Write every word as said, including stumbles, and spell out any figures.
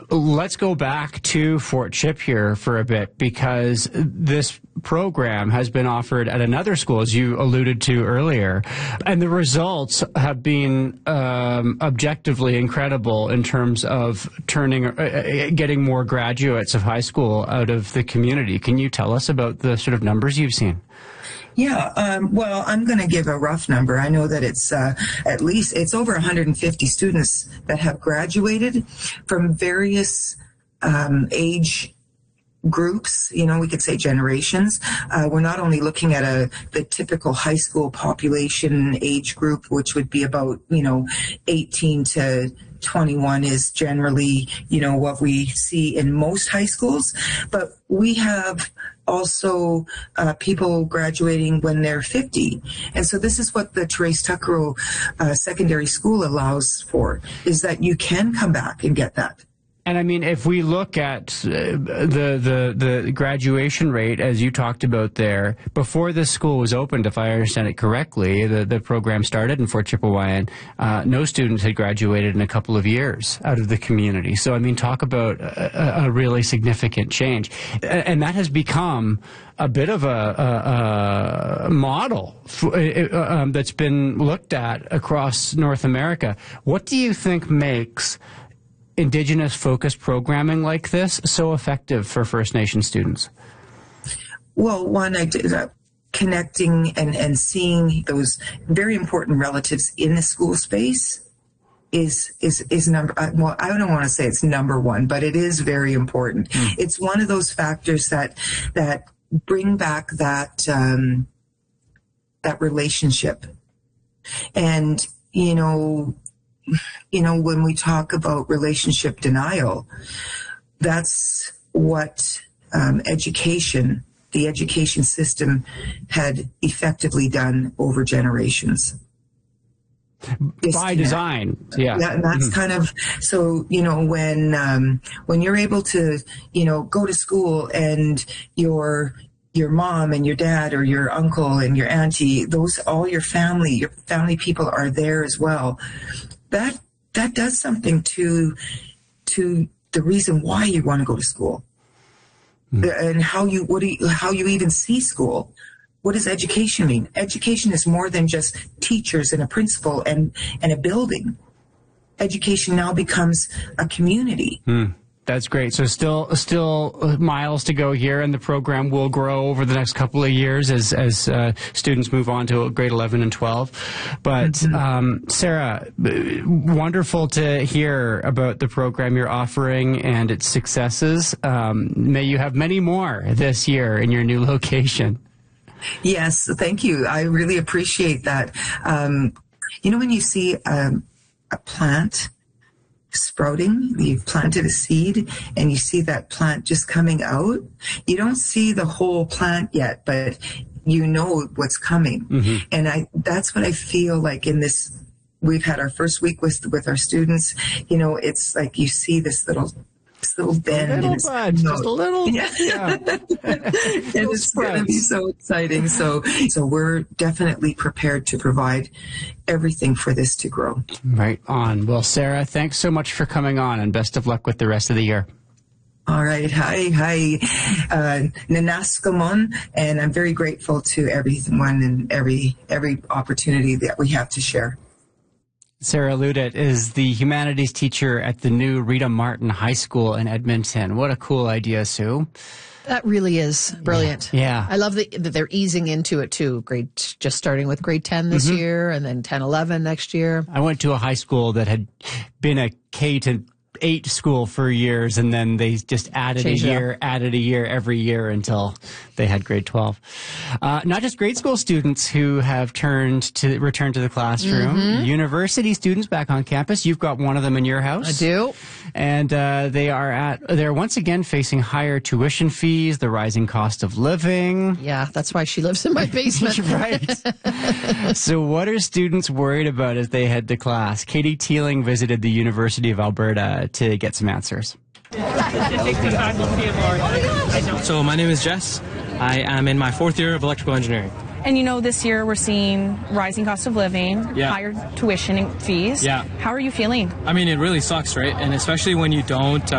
let's go back to Fort Chip here for a bit, because this program has been offered at another school, as you alluded to earlier, and the results have been um, objectively incredible in terms of turning, uh, getting more graduates of high school out of the community. Can you tell us about the sort of numbers you've seen? Yeah, um, well, I'm going to give a rough number. I know that it's uh, at least, it's over one hundred fifty students that have graduated from various um, age groups, you know, we could say generations. Uh, we're not only looking at a the typical high school population age group, which would be about, you know, eighteen to twenty-one is generally, you know, what we see in most high schools. But we have also uh, people graduating when they're fifty. And so this is what the Therese Tuckero uh, Secondary School allows for, is that you can come back and get that. And I mean, if we look at uh, the, the the graduation rate, as you talked about there, before this school was opened, if I understand it correctly, the, the program started in Fort Chipewyan, uh, no students had graduated in a couple of years out of the community. So, I mean, talk about a, a really significant change. And that has become a bit of a, a, a model for, uh, um, that's been looked at across North America. What do you think makes Indigenous-focused programming like this so effective for First Nation students? Well, one, I did uh, connecting and, and seeing those very important relatives in the school space is is is number. Uh, well, I don't want to say it's number one, but it is very important. Mm. It's one of those factors that that bring back that um, that relationship, and you know. You know, when we talk about relationship denial, that's what um, education, the education system had effectively done over generations. By design, yeah. Yeah, and that's mm-hmm. kind of, so, you know, when, um, when you're able to, you know, go to school and your, your mom and your dad or your uncle and your auntie, those, all your family, your family people are there as well. That that does something to to the reason why you want to go to school, mm. and how you what do you, how you even see school. What does education mean? Education is more than just teachers and a principal and and a building. Education now becomes a community. Mm. That's great. So still, still miles to go here, and the program will grow over the next couple of years as as uh, students move on to grade eleven and twelve. But mm-hmm. um, Sarah, wonderful to hear about the program you're offering and its successes. Um, may you have many more this year in your new location. Yes, thank you. I really appreciate that. Um, you know, when you see um, a plant sprouting, you've planted a seed and you see that plant just coming out, you don't see the whole plant yet, but you know what's coming. Mm-hmm. And I that's what I feel like in this. We've had our first week with with our students. You know, it's like you see this little this little bend, a little and bud, just a little, yeah, yeah. And it's going to be so exciting. So, so we're definitely prepared to provide everything for this to grow. Right on. Well, Sarah, thanks so much for coming on, and best of luck with the rest of the year. All right. Hi, hi, uh, Nanaskamun, and I'm very grateful to everyone and every every opportunity that we have to share. Sarah Ludet is the humanities teacher at the new Rita Martin High School in Edmonton. What a cool idea, Sue. That really is brilliant. Yeah. yeah. I love the, that they're easing into it, too. Grade, just starting with grade ten this mm-hmm. year and then ten, eleven next year. I went to a high school that had been a K to eight school for years, and then they just added Change a year, added a year every year until they had grade twelve. Uh, not just grade school students who have turned to return to the classroom. Mm-hmm. University students back on campus. You've got one of them in your house. I do. And uh, they are at they're once again facing higher tuition fees, the rising cost of living. Yeah, that's why she lives in my basement. Right. So what are students worried about as they head to class? Katie Teeling visited the University of Alberta to get some answers. So my name is Jess. I am in my fourth year of electrical engineering. And you know, this year we're seeing rising cost of living, yeah. higher tuition fees. Yeah. How are you feeling? I mean, it really sucks, right? And especially when you don't... Uh,